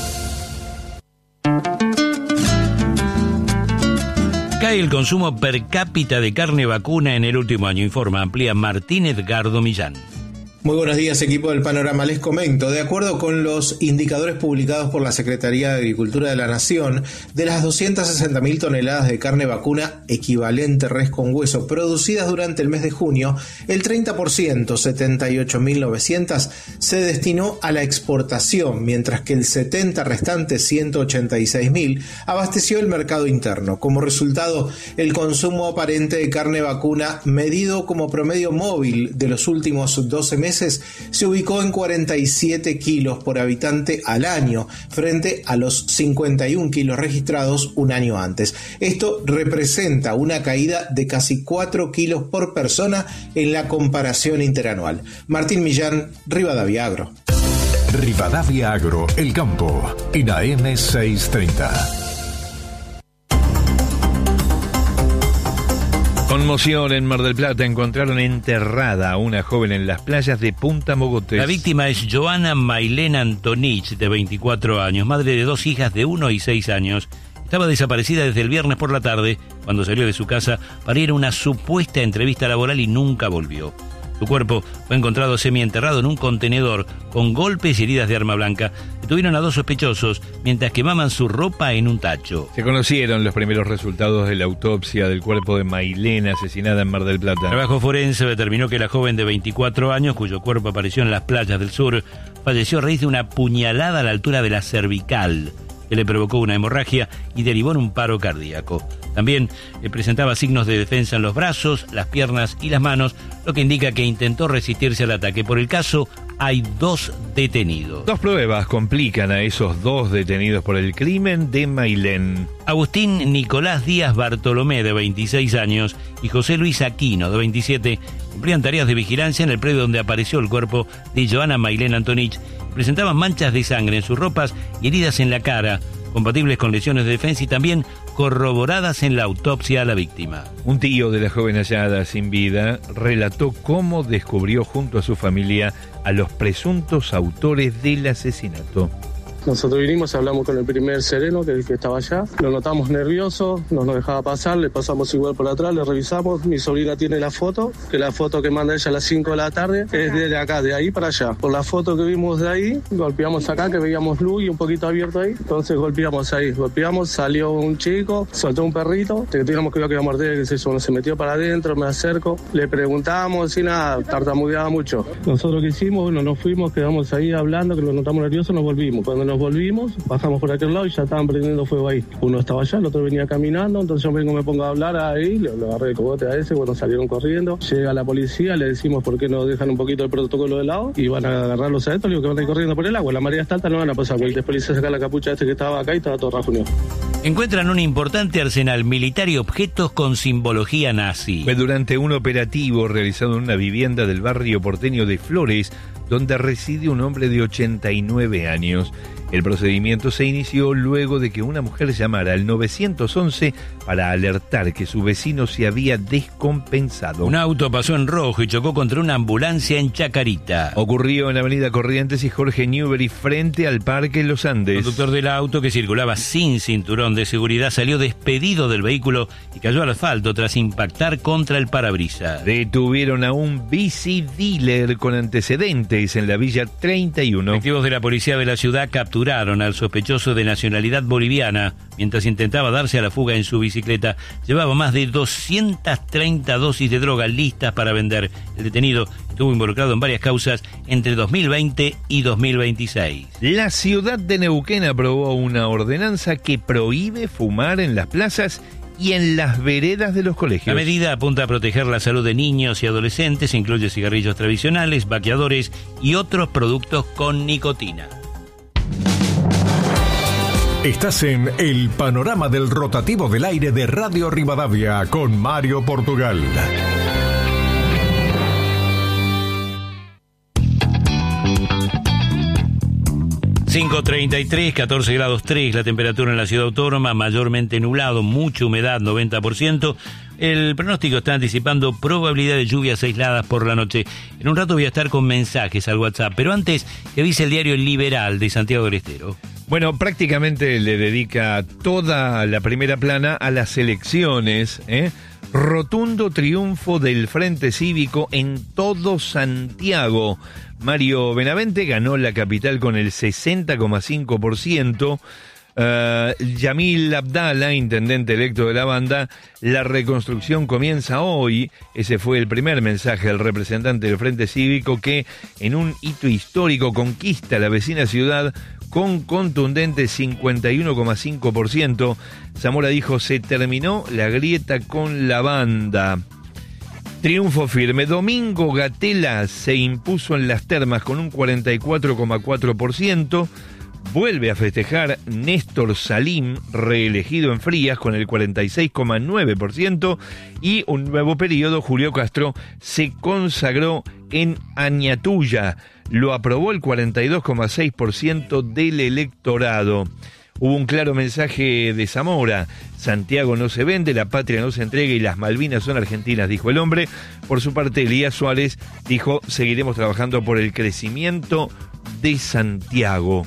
Cae el consumo per cápita de carne vacuna en el último año, informa, amplía Martín Edgardo Millán. Muy buenos días, equipo del Panorama. Les comento, de acuerdo con los indicadores publicados por la Secretaría de Agricultura de la Nación, de las doscientas sesenta mil toneladas de carne vacuna equivalente res con hueso producidas durante el mes de junio, el treinta por ciento, setenta y ocho mil novecientas, se destinó a la exportación, mientras que el setenta por ciento restante, ciento ochenta y seis mil, abasteció el mercado interno. Como resultado, el consumo aparente de carne vacuna, medido como promedio móvil de los últimos doce meses, se ubicó en cuarenta y siete kilos por habitante al año, frente a los cincuenta y un kilos registrados un año antes. Esto representa una caída de casi cuatro kilos por persona en la comparación interanual. Martín Millán, Rivadavia Agro. Rivadavia Agro, el campo, en A M seiscientos treinta. Conmoción en Mar del Plata. Encontraron enterrada a una joven en las playas de Punta Mogotes. La víctima es Joana Mailén Antonich, de veinticuatro años, madre de dos hijas de uno y seis años. Estaba desaparecida desde el viernes por la tarde, cuando salió de su casa para ir a una supuesta entrevista laboral y nunca volvió. Su cuerpo fue encontrado semienterrado en un contenedor con golpes y heridas de arma blanca. Detuvieron a dos sospechosos mientras quemaban su ropa en un tacho. Se conocieron los primeros resultados de la autopsia del cuerpo de Mailén, asesinada en Mar del Plata. El trabajo forense determinó que la joven de veinticuatro años, cuyo cuerpo apareció en las playas del sur, falleció a raíz de una puñalada a la altura de la cervical, que le provocó una hemorragia y derivó en un paro cardíaco. También eh, presentaba signos de defensa en los brazos, las piernas y las manos, lo que indica que intentó resistirse al ataque. Por el caso, hay dos detenidos. Dos pruebas complican a esos dos detenidos por el crimen de Mailén. Agustín Nicolás Díaz Bartolomé, de veintiséis años, y José Luis Aquino, de veintisiete, cumplían tareas de vigilancia en el predio donde apareció el cuerpo de Joana Mailén Antonich. Presentaban manchas de sangre en sus ropas y heridas en la cara, compatibles con lesiones de defensa y también corroboradas en la autopsia a la víctima. Un tío de la joven hallada sin vida relató cómo descubrió junto a su familia a los presuntos autores del asesinato. Nosotros vinimos, hablamos con el primer sereno, que es el que estaba allá. Lo notamos nervioso, no nos dejaba pasar, le pasamos igual por atrás, le revisamos. Mi sobrina tiene la foto, que la foto que manda ella a las cinco de la tarde es de acá, de ahí para allá. Por la foto que vimos de ahí, golpeamos acá, que veíamos luz y un poquito abierto ahí. Entonces golpeamos ahí, golpeamos, salió un chico, soltó un perrito, que teníamos que ver que iba a morder, que se, bueno, se metió para adentro, me acerco, le preguntamos y nada, tartamudeaba mucho. Nosotros que hicimos, bueno, nos fuimos, quedamos ahí hablando, que lo notamos nervioso, nos volvimos. Cuando nos volvimos, bajamos por aquel lado y ya estaban prendiendo fuego ahí. Uno estaba allá, el otro venía caminando, entonces yo vengo, me pongo a hablar ahí, lo, lo agarré de cogote a ese, bueno, salieron corriendo. Llega la policía, le decimos por qué no dejan un poquito el protocolo de lado y van a agarrarlos a estos, digo que van a ir corriendo por el agua. La marea está alta, no van a pasar, porque el policía saca la capucha este que estaba acá y estaba todo rajuneado. Encuentran un importante arsenal militar y objetos con simbología nazi. Fue durante un operativo realizado en una vivienda del barrio porteño de Flores, donde reside un hombre de ochenta y nueve años. El procedimiento se inició luego de que una mujer llamara al nueve once para alertar que su vecino se había descompensado. Un auto pasó en rojo y chocó contra una ambulancia en Chacarita. Ocurrió en Avenida Corrientes y Jorge Newbery, frente al Parque Los Andes. El conductor del auto, que circulaba sin cinturón de seguridad, salió despedido del vehículo y cayó al asfalto tras impactar contra el parabrisas. Detuvieron a un bici dealer con antecedentes en la Villa treinta y uno. Efectivos de la policía de la ciudad capturaron al sospechoso de nacionalidad boliviana mientras intentaba darse a la fuga en su bicicleta. Llevaba más de doscientas treinta dosis de droga listas para vender. El detenido estuvo involucrado en varias causas entre dos mil veinte y dos mil veintiséis. La ciudad de Neuquén aprobó una ordenanza que prohíbe fumar en las plazas y en las veredas de los colegios. La medida apunta a proteger la salud de niños y adolescentes, incluye cigarrillos tradicionales, vapeadores y otros productos con nicotina. Estás en el panorama del rotativo del aire de Radio Rivadavia con Mario Portugal. cinco treinta y tres, catorce grados tres, la temperatura en la ciudad autónoma, mayormente nublado, mucha humedad, noventa por ciento. El pronóstico está anticipando probabilidad de lluvias aisladas por la noche. En un rato voy a estar con mensajes al WhatsApp, pero antes, ¿qué dice el diario El Liberal de Santiago del Estero? Bueno, prácticamente le dedica toda la primera plana a las elecciones, ¿eh? Rotundo triunfo del Frente Cívico en todo Santiago. Mario Benavente ganó la capital con el sesenta coma cinco por ciento. Uh, Yamil Abdala, intendente electo de la banda, la reconstrucción comienza hoy. Ese fue el primer mensaje del representante del Frente Cívico, que en un hito histórico conquista la vecina ciudad con contundente cincuenta y uno coma cinco por ciento. Zamora dijo: se terminó la grieta con la banda. Triunfo firme. Domingo Gatela se impuso en las termas con un cuarenta y cuatro coma cuatro por ciento. Vuelve a festejar Néstor Salim, reelegido en Frías con el cuarenta y seis coma nueve por ciento. Y un nuevo periodo, Julio Castro se consagró en Añatuya. Lo aprobó el cuarenta y dos coma seis por ciento del electorado. Hubo un claro mensaje de Zamora: Santiago no se vende, la patria no se entrega y las Malvinas son argentinas, dijo el hombre. Por su parte, Elías Suárez dijo: seguiremos trabajando por el crecimiento de Santiago.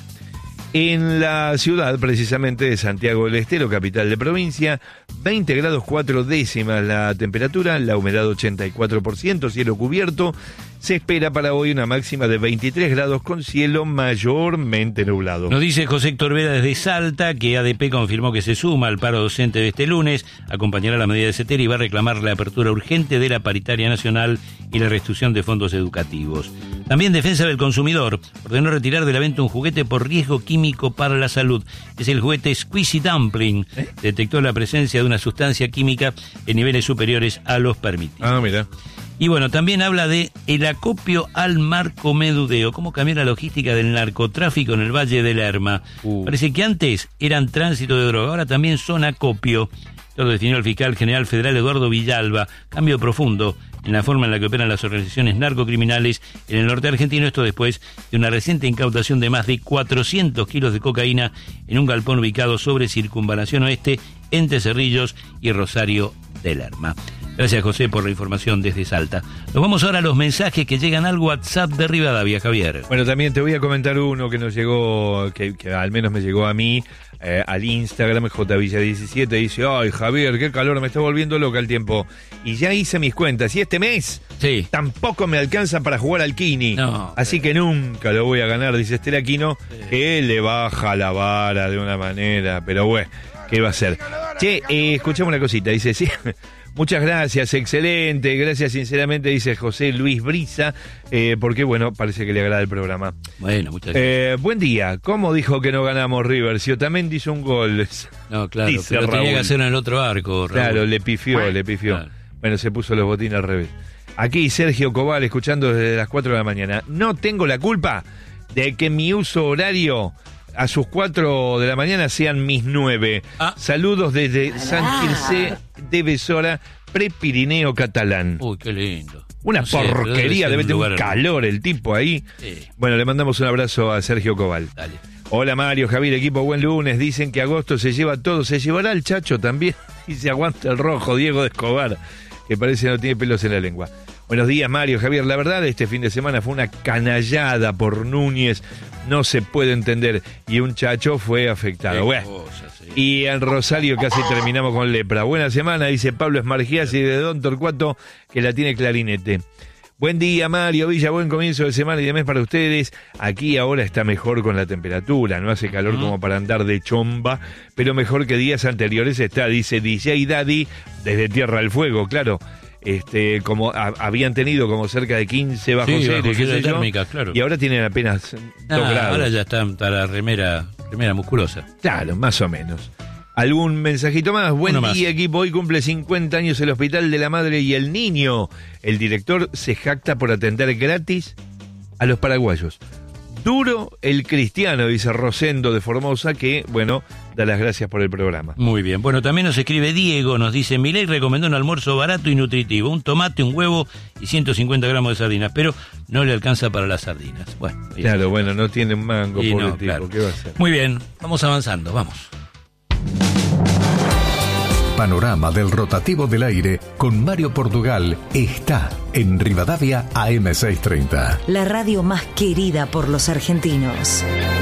En la ciudad, precisamente, de Santiago del Estero, capital de provincia, veinte grados cuatro décimas la temperatura, la humedad ochenta y cuatro por ciento, cielo cubierto. Se espera para hoy una máxima de veintitrés grados con cielo mayormente nublado. Nos dice José Héctor Vera desde Salta que A D P confirmó que se suma al paro docente de este lunes, acompañará la medida de CETERA y va a reclamar la apertura urgente de la paritaria nacional y la restitución de fondos educativos. También Defensa del Consumidor ordenó retirar de la venta un juguete por riesgo químico para la salud. Es el juguete Squeezy Dumpling. ¿Eh? Detectó la presencia de una sustancia química en niveles superiores a los permitidos. Ah, mira. Y bueno, también habla de el acopio al narcomedudeo, cómo cambió la logística del narcotráfico en el Valle del Lerma. Uh. Parece que antes eran tránsito de droga, ahora también son acopio. Esto lo definió el fiscal general federal Eduardo Villalba. Cambio profundo en la forma en la que operan las organizaciones narcocriminales en el norte argentino, esto después de una reciente incautación de más de cuatrocientos kilos de cocaína en un galpón ubicado sobre Circunvalación Oeste, entre Cerrillos y Rosario del Lerma. Gracias, José, por la información desde Salta. Nos vamos ahora a los mensajes que llegan al WhatsApp de Rivadavia, Javier. Bueno, también te voy a comentar uno que nos llegó, que, que al menos me llegó a mí, eh, al Instagram, J Villa diecisiete, dice: ay, Javier, qué calor, me está volviendo loca el tiempo. Y ya hice mis cuentas, y este mes sí. tampoco me alcanza para jugar al Kini. No, Así pero... que nunca lo voy a ganar, dice Estela Aquino, sí. que le baja la vara de una manera, pero bueno, ¿qué va a hacer? Che, eh, escuchame una cosita, dice, sí... Muchas gracias, excelente, gracias sinceramente, dice José Luis Brisa, eh, porque bueno, parece que le agrada el programa. Bueno, muchas gracias. Eh, buen día, ¿cómo dijo que no ganamos River? Si Otamendi hizo un gol. No, claro, dice pero Raúl. tenía que hacer en el otro arco, Raúl. Claro, le pifió, bueno, le pifió. Claro. Bueno, se puso los botines al revés. Aquí Sergio Cobal, escuchando desde las cuatro de la mañana. No tengo la culpa de que mi uso horario a sus cuatro de la mañana sean mis nueve. Ah. Saludos desde ah. San Quirce de Besora, Prepirineo catalán. Uy, qué lindo. Una no sé, porquería, debe tener un, un calor hermoso. El tipo ahí. Sí. Bueno, le mandamos un abrazo a Sergio Cobal. Dale. Hola Mario, Javier, equipo, buen lunes. Dicen que agosto se lleva todo. ¿Se llevará el Chacho también? Y se aguanta el rojo, Diego de Escobar, que parece no tiene pelos en la lengua. Buenos días, Mario, Javier. La verdad, este fin de semana fue una canallada por Núñez. No se puede entender. Y un Chacho fue afectado. Bueno, cosa, sí. Y en Rosario casi terminamos con lepra. Buena semana, dice Pablo Esmargiasi de Don Torcuato, que la tiene clarinete. Buen día, Mario Villa, buen comienzo de semana y de mes para ustedes. Aquí ahora está mejor con la temperatura, no hace calor uh-huh. como para andar de chomba, pero mejor que días anteriores está, dice D J Daddy, desde Tierra del Fuego, claro. Este, como a, habían tenido como cerca de quince bajo sí, cero, bajo qué sé yo, térmica, claro. Y ahora tienen apenas ah, dos grados. Ahora ya está, está la remera, remera musculosa. Claro, más o menos. ¿Algún mensajito más? Buen Uno día, más. equipo. Hoy cumple cincuenta años el Hospital de la Madre y el Niño. El director se jacta por atender gratis a los paraguayos. Duro el cristiano, dice Rosendo de Formosa, que, bueno, da las gracias por el programa. Muy bien. Bueno, también nos escribe Diego, nos dice: Milei recomendó un almuerzo barato y nutritivo, un tomate, un huevo y ciento cincuenta gramos de sardinas, pero no le alcanza para las sardinas. Bueno, claro, es. Bueno, no tiene un mango, y pobre no, tipo, claro. ¿qué va a hacer? Muy bien, vamos avanzando, vamos. Panorama del rotativo del aire con Mario Portugal está en Rivadavia A M seiscientos treinta. La radio más querida por los argentinos.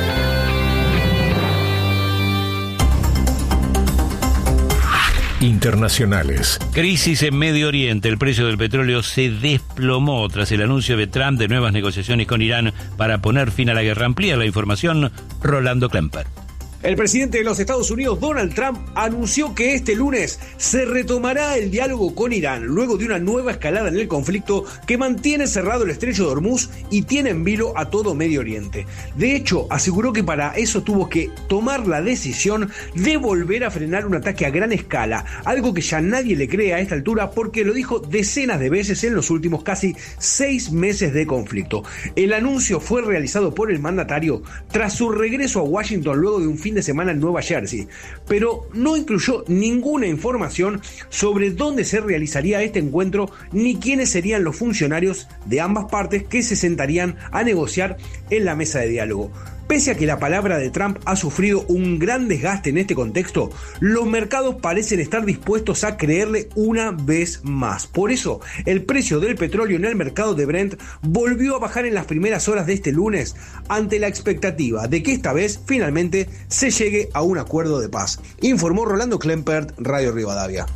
Internacionales. Crisis en Medio Oriente. El precio del petróleo se desplomó tras el anuncio de Trump de nuevas negociaciones con Irán para poner fin a la guerra. Amplía la información Rolando Klemper. El presidente de los Estados Unidos, Donald Trump, anunció que este lunes se retomará el diálogo con Irán, luego de una nueva escalada en el conflicto que mantiene cerrado el estrecho de Hormuz y tiene en vilo a todo Medio Oriente. De hecho, aseguró que para eso tuvo que tomar la decisión de volver a frenar un ataque a gran escala, algo que ya nadie le cree a esta altura porque lo dijo decenas de veces en los últimos casi seis meses de conflicto. El anuncio fue realizado por el mandatario tras su regreso a Washington luego de un fin de semana en Nueva Jersey, pero no incluyó ninguna información sobre dónde se realizaría este encuentro ni quiénes serían los funcionarios de ambas partes que se sentarían a negociar en la mesa de diálogo. Pese a que la palabra de Trump ha sufrido un gran desgaste en este contexto, los mercados parecen estar dispuestos a creerle una vez más. Por eso, el precio del petróleo en el mercado de Brent volvió a bajar en las primeras horas de este lunes ante la expectativa de que esta vez finalmente se llegue a un acuerdo de paz, informó Rolando Klempert, Radio Rivadavia.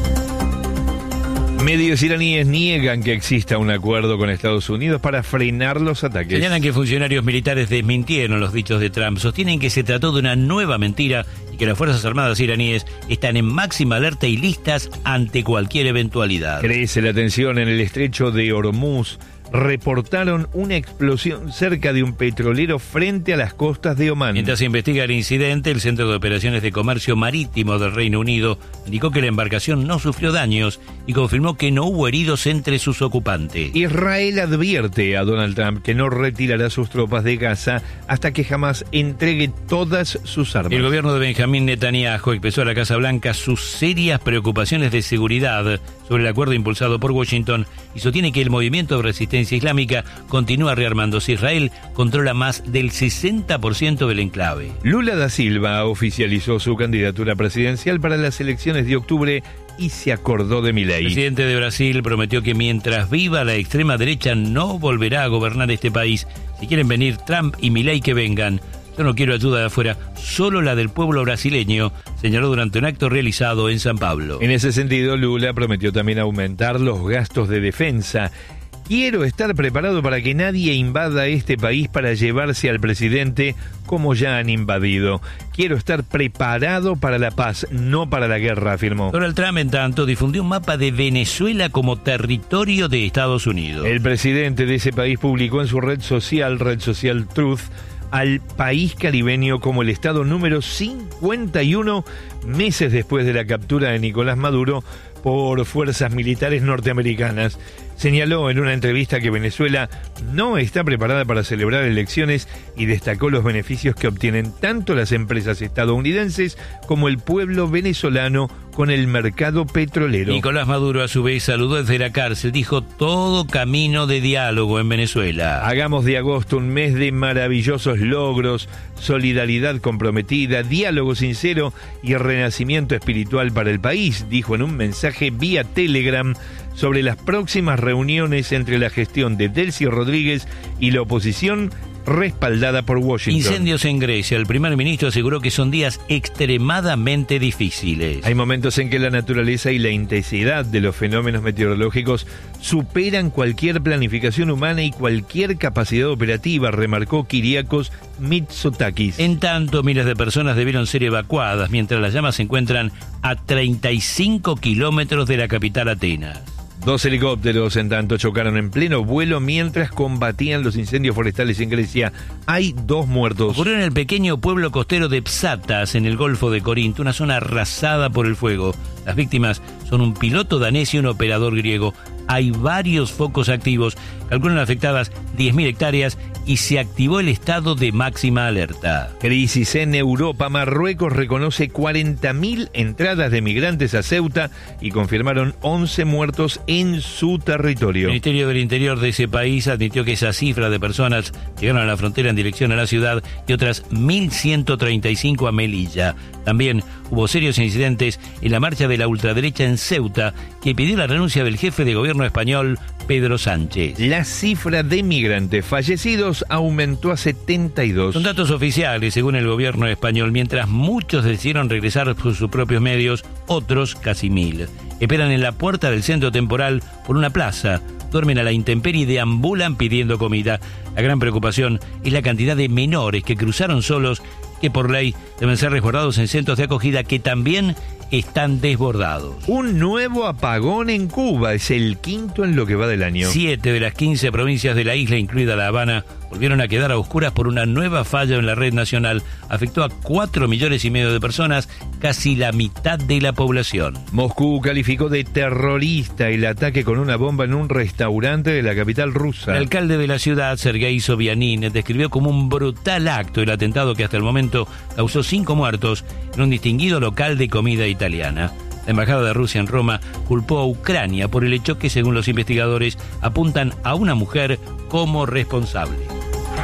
Medios iraníes niegan que exista un acuerdo con Estados Unidos para frenar los ataques. Señalan que funcionarios militares desmintieron los dichos de Trump, sostienen que se trató de una nueva mentira y que las Fuerzas Armadas iraníes están en máxima alerta y listas ante cualquier eventualidad. Crece la tensión en el estrecho de Hormuz. Reportaron una explosión cerca de un petrolero frente a las costas de Omán. Mientras se investiga el incidente, el Centro de Operaciones de Comercio Marítimo del Reino Unido indicó que la embarcación no sufrió daños y confirmó que no hubo heridos entre sus ocupantes. Israel advierte a Donald Trump que no retirará sus tropas de Gaza hasta que jamás entregue todas sus armas. El gobierno de Benjamín Netanyahu expresó a la Casa Blanca sus serias preocupaciones de seguridad sobre el acuerdo impulsado por Washington y sostiene que el movimiento de resistencia islámica continúa rearmándose. Israel controla más del sesenta por ciento del enclave. Lula da Silva oficializó su candidatura presidencial para las elecciones de octubre y se acordó de Milei. El presidente de Brasil prometió que mientras viva la extrema derecha no volverá a gobernar este país. Si quieren venir Trump y Milei, que vengan. Yo no quiero ayuda de afuera, solo la del pueblo brasileño, señaló durante un acto realizado en San Pablo. En ese sentido, Lula prometió también aumentar los gastos de defensa. Quiero estar preparado para que nadie invada este país para llevarse al presidente como ya han invadido. Quiero estar preparado para la paz, no para la guerra, afirmó. Donald Trump, en tanto, difundió un mapa de Venezuela como territorio de Estados Unidos. El presidente de ese país publicó en su red social, red social Truth, al país caribeño como el estado número cincuenta y uno meses después de la captura de Nicolás Maduro por fuerzas militares norteamericanas. Señaló en una entrevista que Venezuela no está preparada para celebrar elecciones y destacó los beneficios que obtienen tanto las empresas estadounidenses como el pueblo venezolano con el mercado petrolero. Nicolás Maduro, a su vez, saludó desde la cárcel, dijo: todo camino de diálogo en Venezuela. Hagamos de agosto un mes de maravillosos logros, solidaridad comprometida, diálogo sincero y renacimiento espiritual para el país, dijo en un mensaje vía Telegram sobre las próximas reuniones entre la gestión de Delcy Rodríguez y la oposición respaldada por Washington. Incendios en Grecia. El primer ministro aseguró que son días extremadamente difíciles. Hay momentos en que la naturaleza y la intensidad de los fenómenos meteorológicos superan cualquier planificación humana y cualquier capacidad operativa, remarcó Kyriakos Mitsotakis. En tanto, miles de personas debieron ser evacuadas mientras las llamas se encuentran a treinta y cinco kilómetros de la capital Atenas. Dos helicópteros, en tanto, chocaron en pleno vuelo mientras combatían los incendios forestales en Grecia. Hay dos muertos. Ocurrió en el pequeño pueblo costero de Psatas, en el Golfo de Corinto, una zona arrasada por el fuego. Las víctimas son un piloto danés y un operador griego. Hay varios focos activos, calculan afectadas diez mil hectáreas y se activó el estado de máxima alerta. Crisis en Europa. Marruecos reconoce cuarenta mil entradas de migrantes a Ceuta y confirmaron once muertos en su territorio. El Ministerio del Interior de ese país admitió que esa cifra de personas llegaron a la frontera en dirección a la ciudad y otras mil ciento treinta y cinco a Melilla. También hubo serios incidentes en la marcha de la ultraderecha en Ceuta, que pidió la renuncia del jefe de gobierno español, Pedro Sánchez. La cifra de migrantes fallecidos aumentó a setenta y dos. Son datos oficiales, según el gobierno español. Mientras muchos decidieron regresar por sus propios medios, otros, casi mil, esperan en la puerta del centro temporal por una plaza. Duermen a la intemperie y deambulan pidiendo comida. La gran preocupación es la cantidad de menores que cruzaron solos, que por ley deben ser resguardados en centros de acogida que también están desbordados. Un nuevo apagón en Cuba, es el quinto en lo que va del año. Siete de las quince provincias de la isla, incluida La Habana, volvieron a quedar a oscuras por una nueva falla en la red nacional. Afectó a cuatro millones y medio de personas, casi la mitad de la población. Moscú calificó de terrorista el ataque con una bomba en un restaurante de la capital rusa. El alcalde de la ciudad, Sergei Sobyanin, describió como un brutal acto el atentado que hasta el momento causó cinco muertos en un distinguido local de comida italiana. La Embajada de Rusia en Roma culpó a Ucrania por el hecho que, según los investigadores, apuntan a una mujer como responsable.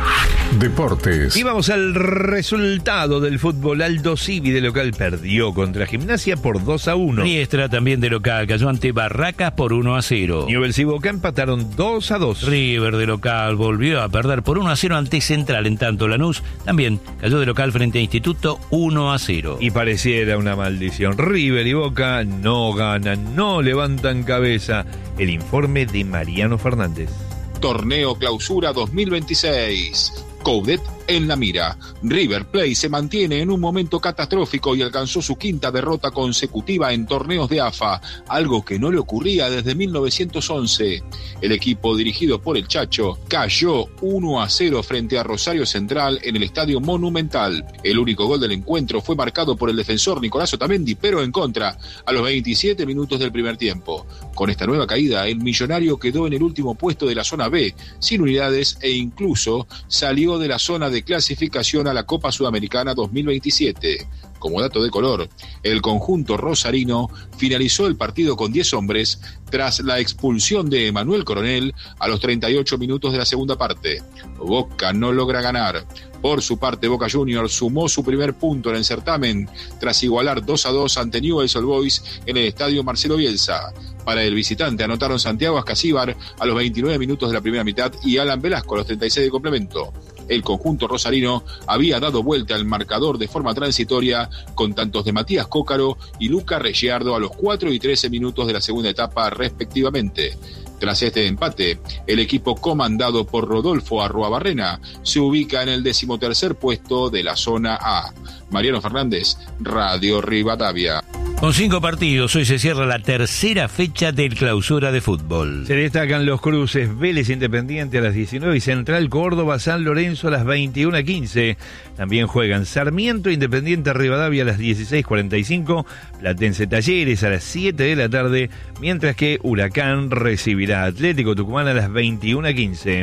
Deportes. Y vamos al resultado del fútbol. Aldo Civi de local perdió contra Gimnasia por dos a uno. Riestra también de local cayó ante Barracas por uno a cero. Newell's y Boca empataron dos a dos. River de local volvió a perder por uno a cero ante Central. En tanto, Lanús también cayó de local frente a Instituto uno a cero. Y pareciera una maldición. River y Boca no ganan, no levantan cabeza. El informe de Mariano Fernández. Torneo Clausura dos mil veintiséis. Coudet en la mira. River Plate se mantiene en un momento catastrófico y alcanzó su quinta derrota consecutiva en torneos de A F A, algo que no le ocurría desde mil novecientos once. El equipo dirigido por el Chacho cayó uno a cero frente a Rosario Central en el Estadio Monumental. El único gol del encuentro fue marcado por el defensor Nicolás Otamendi, pero en contra, a los veintisiete minutos del primer tiempo. Con esta nueva caída, el millonario quedó en el último puesto de la zona B, sin unidades e incluso salió de la zona de clasificación a la Copa Sudamericana dos mil veintisiete. Como dato de color, el conjunto rosarino finalizó el partido con diez hombres tras la expulsión de Emanuel Coronel a los treinta y ocho minutos de la segunda parte. Boca no logra ganar. Por su parte, Boca Juniors sumó su primer punto en el certamen tras igualar dos a dos ante Newell's Old Boys en el estadio Marcelo Bielsa. Para el visitante anotaron Santiago Ascasíbar a los veintinueve minutos de la primera mitad y Alan Velasco a los treinta y seis de complemento. El conjunto rosarino había dado vuelta al marcador de forma transitoria con tantos de Matías Cócaro y Luca Reggiardo a los cuatro y trece minutos de la segunda etapa respectivamente. Tras este empate, el equipo comandado por Rodolfo Arruabarrena se ubica en el decimotercer puesto de la zona A. Mariano Fernández, Radio Rivadavia. Con cinco partidos, hoy se cierra la tercera fecha del Clausura de fútbol. Se destacan los cruces: Vélez Independiente a las diecinueve y Central Córdoba San Lorenzo a las veintiuna quince. También juegan Sarmiento Independiente Rivadavia a las dieciséis cuarenta y cinco, Platense Talleres a las siete de la tarde, mientras que Huracán recibirá a Atlético Tucumán a las veintiuna quince.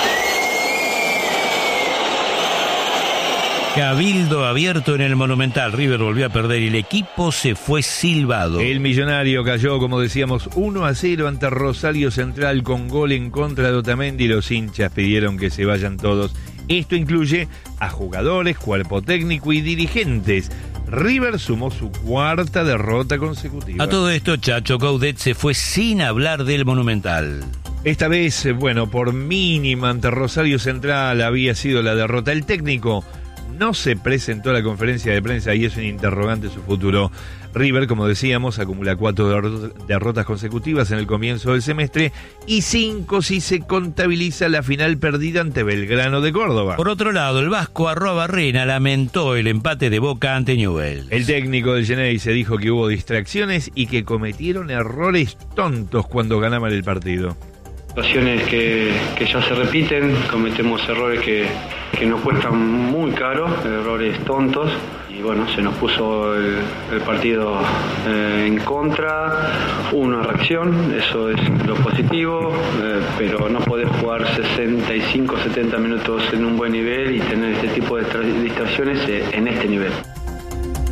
Cabildo abierto en el Monumental. River volvió a perder y el equipo se fue silbado. El millonario cayó, como decíamos, uno a cero ante Rosario Central con gol en contra de Otamendi. Los hinchas pidieron que se vayan todos. Esto incluye a jugadores, cuerpo técnico y dirigentes. River sumó su cuarta derrota consecutiva. A todo esto, Chacho Coudet se fue sin hablar del Monumental. Esta vez, bueno, por mínima ante Rosario Central había sido la derrota. El técnico no se presentó a la conferencia de prensa y es un interrogante su futuro. River, como decíamos, acumula cuatro derrotas consecutivas en el comienzo del semestre y cinco si se contabiliza la final perdida ante Belgrano de Córdoba. Por otro lado, el vasco Arruabarrena lamentó el empate de Boca ante Newell's. El técnico del Geneise dijo que hubo distracciones y que cometieron errores tontos cuando ganaban el partido. Situaciones que, que ya se repiten, cometemos errores que, que nos cuestan muy caro, errores tontos, y bueno, se nos puso el, el partido eh, en contra, una reacción, eso es lo positivo, eh, pero no podés jugar sesenta y cinco, setenta minutos en un buen nivel y tener este tipo de distracciones en este nivel.